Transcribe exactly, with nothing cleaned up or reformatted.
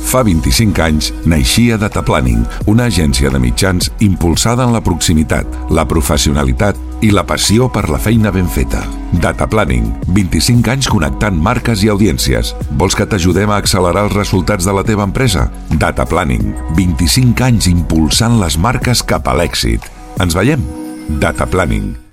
Fa vint-i-cinc anys naixia Data Planning, una agència de mitjans impulsada en la proximitat, la professionalitat i la passió per la feina ben feta. Data Planning, vint-i-cinc anys connectant marques i audiències. Vols que t'ajudem a accelerar els resultats de la teva empresa? Data Planning, vint-i-cinc anys impulsant les marques cap a l'èxit. Ens veiem? Data Planning.